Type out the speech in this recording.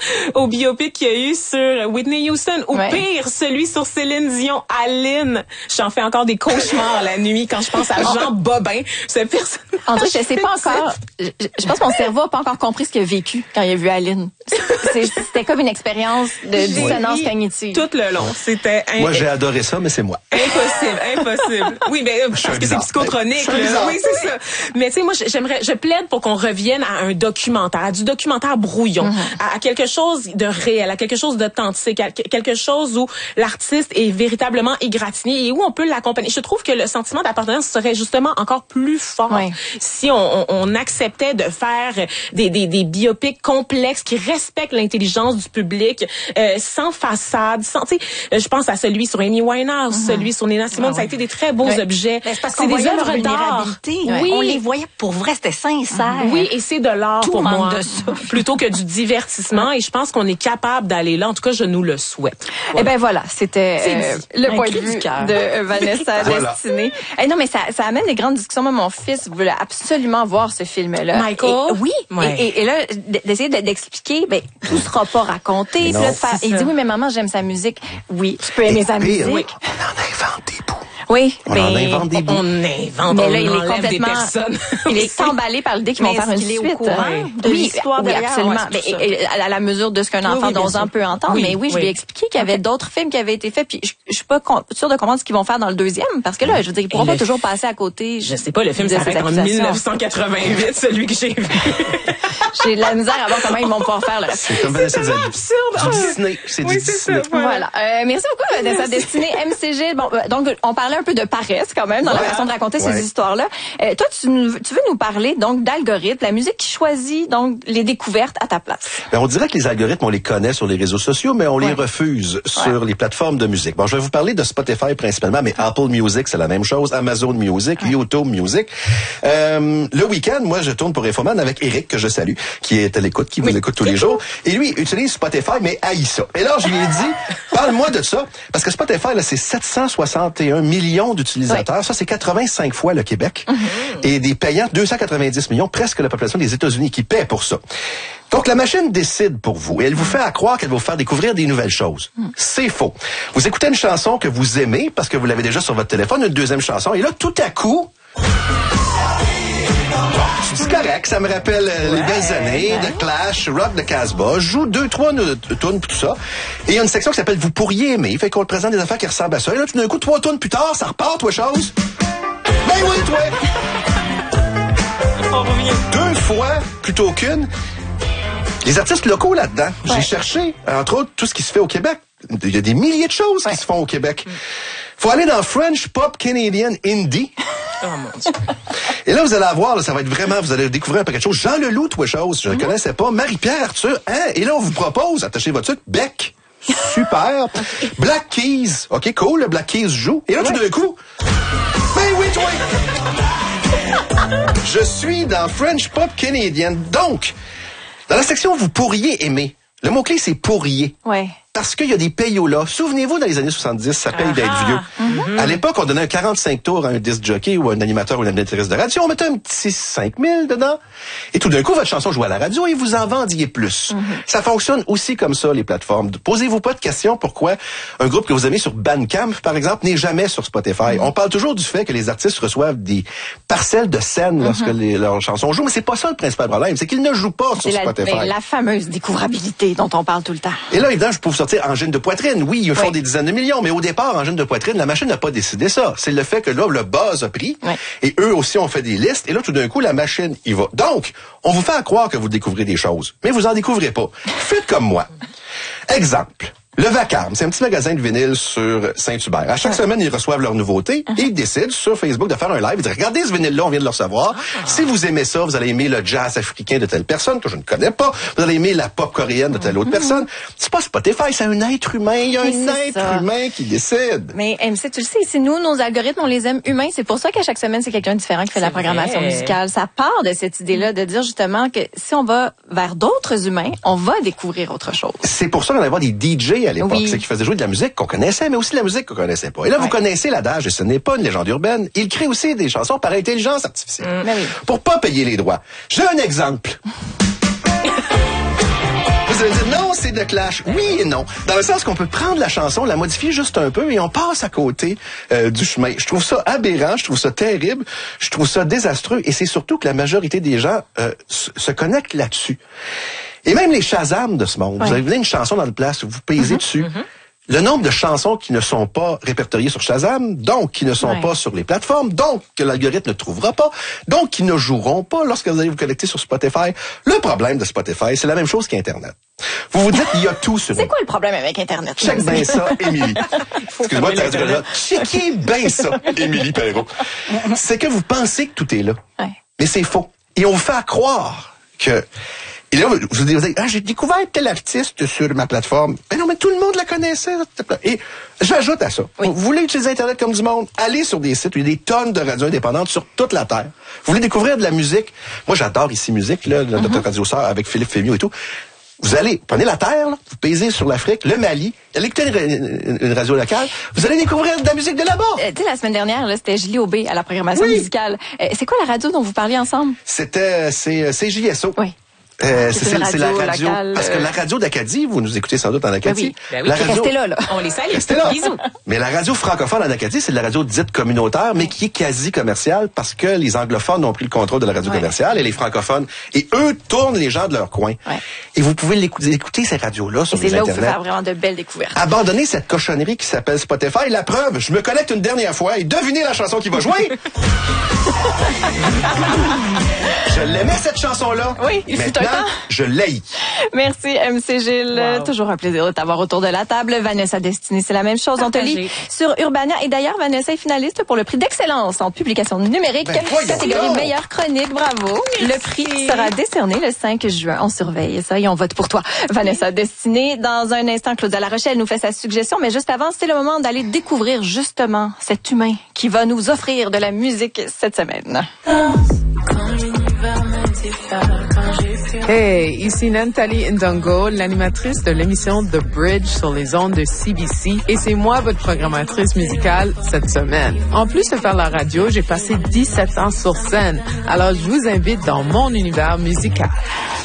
au biopic qu'il y a eu sur Whitney Houston, ou pire, celui sur Céline Dion, Aline. J'en fais encore des cauchemars la nuit quand je pense à Jean Bobin, ce personnage. André, je sais pas encore. Je pense que mon cerveau a pas encore compris ce qu'il a vécu quand il a vu Aline. C'était comme une expérience de dissonance cognitive. Tout le long, c'était. Moi, j'ai adoré ça, mais c'est moi. Impossible. Oui, mais parce que c'est psychotronique. Oui, c'est ça. Mais tu sais, moi, je plaide pour qu'on revienne à un documentaire, à du documentaire brouillon, à quelque chose de réel, à quelque chose d'authentique, à quelque chose où l'artiste est véritablement égratigné et où on peut l'accompagner. Je trouve que le sentiment d'appartenance serait justement encore plus fort si on acceptait de faire des biopics complexes qui respectent l'intelligence du public, sans façade, sans, tu sais, je pense à celui sur Amy Winehouse, celui sur Nina Simone, ça a été des très beaux objets. C'est des œuvres d'art. Oui. On les voyait pour vrai, c'était sincère. Oui, et c'est de l'art pour moi, plutôt que du divertissement, et je pense qu'on est capable d'aller là. En tout cas, je nous le souhaite. Voilà. Eh ben voilà, c'était le point de vue de Vanessa Destinée. Non, mais ça amène des grandes discussions. Moi, mon fils voulait absolument voir ce film-là. Michael? Et là, d'essayer d'expliquer, tout sera pas raconté. Puis là, il dit, oui, mais maman, j'aime sa musique. Oui, tu peux aimer sa musique. On en invente des bouts. Oui, on en invente des bouts. On invente, mais là, il est complètement, il est emballé par l'idée qu'ils vont faire une suite. Au courant de l'histoire derrière. Absolument. À la mesure de ce qu'un enfant d'11 ans peut entendre. Mais oui, je lui ai expliqué qu'il y avait d'autres films qui avaient été faits, puis je suis pas sûre de comprendre ce qu'ils vont faire dans le deuxième, parce que là, je veux dire, ils pourront pas toujours passer à côté. Je sais pas, le film s'arrête en 1988, celui que j'ai vu. J'ai de la misère à voir comment ils vont pouvoir faire, là. C'est comme Vanessa dit. Absurde. Du Disney. C'est du Disney. Voilà. Merci beaucoup, Vanessa Destinée, MCG. Bon, donc, on parlait un peu de paresse, quand même, dans la façon de raconter ces histoires-là. Toi, tu veux nous parler, donc, d'algorithmes, la musique qui choisit, donc, les découvertes à ta place. Ben, on dirait que les algorithmes, on les connaît sur les réseaux sociaux, mais on les refuse sur les plateformes de musique. Bon, je vais vous parler de Spotify principalement, mais Apple Music, c'est la même chose. Amazon Music, YouTube Music. Le week-end, moi, je tourne pour Infoman avec Eric, que je salue, qui est à l'écoute, qui vous écoute tous les jours. Et lui, utilise Spotify, mais haït ça. Et là, je lui ai dit, parle-moi de ça. Parce que Spotify, là, c'est 761 millions d'utilisateurs. Ça, c'est 85 fois le Québec. Et des payants, 290 millions, presque la population des États-Unis qui paie pour ça. Donc, la machine décide pour vous et elle vous fait croire qu'elle va vous faire découvrir des nouvelles choses. C'est faux. Vous écoutez une chanson que vous aimez parce que vous l'avez déjà sur votre téléphone, une deuxième chanson, et là, tout à coup... C'est correct, ça me rappelle les belles années de Clash, Rock de Casbah. Je joue 2-3 tunes tout ça. Et il y a une section qui s'appelle Vous pourriez aimer. Fait qu'on te présente des affaires qui ressemblent à ça. Et là, tout d'un coup, 3 tunes plus tard, ça repart, toi, chose. Ben oui, toi! On revient. 2 fois plutôt qu'une. Les artistes locaux là-dedans. J'ai cherché, entre autres, tout ce qui se fait au Québec. Il y a des milliers de choses qui se font au Québec. Faut aller dans French Pop Canadian Indie. Oh mon Dieu. Et là, vous allez avoir, là, ça va être vraiment, vous allez découvrir un paquet de choses. Jean Leloup, toi, chose, je ne connaissais pas. Marie-Pierre Arthur, Et là, on vous propose, attachez votre sucre, Beck. Super. Black Keys. OK, cool, le Black Keys joue. Et là, tout d'un coup, ben oui, toi! Je suis dans French Pop Canadian. Donc, dans la section Vous pourriez aimer, le mot-clé, c'est pourriez. Ouais. Parce qu'il y a des payolas. Souvenez-vous, dans les années 70, ça paye d'être vieux. À l'époque, on donnait un 45 tours à un disc jockey ou à un animateur ou une animatrice de radio. On mettait un petit 5000 dedans. Et tout d'un coup, votre chanson jouait à la radio et vous en vendiez plus. Ça fonctionne aussi comme ça, les plateformes. Posez-vous pas de questions pourquoi un groupe que vous aimez sur Bandcamp, par exemple, n'est jamais sur Spotify. On parle toujours du fait que les artistes reçoivent des parcelles de scène lorsque leurs chansons jouent, mais c'est pas ça le principal problème. C'est qu'ils ne jouent pas sur Spotify. C'est la fameuse découvrabilité dont on parle tout le temps. Et là, évidemment, je peux vous sortir Angine de poitrine. Oui, ils font des dizaines de millions, mais au départ, Angine de poitrine, la machine n'a pas décidé ça. C'est le fait que là, le buzz a pris, et eux aussi ont fait des listes, et là, tout d'un coup, la machine y va. Donc, on vous fait croire que vous découvrez des choses, mais vous en découvrez pas. Faites comme moi. Exemple. Le Vacarme, c'est un petit magasin de vinyle sur Saint-Hubert. À chaque semaine, ils reçoivent leurs nouveautés et ils décident sur Facebook de faire un live et de dire, regardez ce vinyle-là, on vient de le recevoir. Si vous aimez ça, vous allez aimer le jazz africain de telle personne que je ne connais pas. Vous allez aimer la pop coréenne de telle autre personne. C'est pas Spotify, c'est un être humain. Il y a un être humain qui décide. Mais MC, tu le sais, si nous, nos algorithmes, on les aime humains, c'est pour ça qu'à chaque semaine, c'est quelqu'un de différent qui fait la programmation musicale. Ça part de cette idée-là de dire justement que si on va vers d'autres humains, on va découvrir autre chose. C'est pour ça qu'on avait des DJ à l'époque, c'est qui faisaient jouer de la musique qu'on connaissait, mais aussi de la musique qu'on connaissait pas. Et là, vous connaissez l'adage, et ce n'est pas une légende urbaine. Il crée aussi des chansons par intelligence artificielle. Pour pas payer les droits. J'ai un exemple. Vous vous allez dire, non, c'est de Clash. Oui et non. Dans le sens qu'on peut prendre la chanson, la modifier juste un peu et on passe à côté du chemin. Je trouve ça aberrant, je trouve ça terrible, je trouve ça désastreux et c'est surtout que la majorité des gens se connectent là-dessus. Et même les Shazam de ce monde. Vous avez une chanson dans le place, vous pesez dessus. Le nombre de chansons qui ne sont pas répertoriées sur Shazam, donc qui ne sont pas sur les plateformes, donc que l'algorithme ne trouvera pas, donc qui ne joueront pas lorsque vous allez vous connecter sur Spotify. Le problème de Spotify, c'est la même chose qu'Internet. Vous vous dites, il y a tout sur C'est quoi le problème avec Internet? Check bien ça, Émilie. Excuse-moi, checkez bien ça, Émilie Perrault. C'est que vous pensez que tout est là. Ouais. Mais c'est faux. Et on vous fait croire que... Et là, vous dites, j'ai découvert tel artiste sur ma plateforme. Mais non, mais tout le monde la connaissait. Et j'ajoute à ça. Oui. Vous voulez utiliser Internet comme du monde? Allez sur des sites où il y a des tonnes de radios indépendantes sur toute la Terre. Vous voulez découvrir de la musique? Moi, j'adore ici musique, là, notre radio sœur avec Philippe Fémieux et tout. Vous allez, prenez la Terre, là, vous pesez sur l'Afrique, le Mali, allez écouter une radio locale, vous allez découvrir de la musique de là-bas. Tu sais, la semaine dernière, là, c'était Julie Aubé à la programmation musicale. C'est quoi la radio dont vous parliez ensemble? C'est JSO. Oui. C'est la radio locale, parce que la radio d'Acadie, vous nous écoutez sans doute en Acadie. Ben oui. La radio, restez là. On les salue. Restez là. Bisous. Mais la radio francophone en Acadie, c'est de la radio dite communautaire, mais qui est quasi commerciale parce que les anglophones ont pris le contrôle de la radio commerciale et les francophones, et eux tournent les gens de leur coin. Ouais. Et vous pouvez écouter ces radios-là sur les Internet. C'est là où vous faire vraiment de belles découvertes. Abandonnez cette cochonnerie qui s'appelle Spotify. La preuve, je me connecte une dernière fois et devinez la chanson qui va jouer. Je l'aimais cette chanson-là. Oui, il fut un temps. Je l'ai. Merci, MC Gilles. Wow. Toujours un plaisir de t'avoir autour de la table. Vanessa Destinée, c'est la même chose. On te lit sur Urbania. Et d'ailleurs, Vanessa est finaliste pour le prix d'excellence en publication numérique. Catégorie meilleure chronique. Bravo. Merci. Le prix sera décerné le 5 juin. On surveille ça et on vote pour toi. Vanessa Destinée. Dans un instant, Claudia La Rochelle nous fait sa suggestion. Mais juste avant, c'est le moment d'aller découvrir justement cet humain qui va nous offrir de la musique cette semaine. Hey, ici Nathalie Ndongo, l'animatrice de l'émission The Bridge sur les ondes de CBC, et c'est moi votre programmatrice musicale cette semaine. En plus de faire la radio, j'ai passé 17 ans sur scène, alors je vous invite dans mon univers musical.